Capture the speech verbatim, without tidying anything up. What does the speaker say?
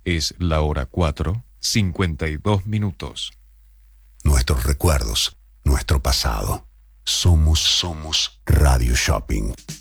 Es la hora cuatro, cincuenta y dos minutos. Nuestros recuerdos, nuestro pasado. Somos, somos Radio Shopping.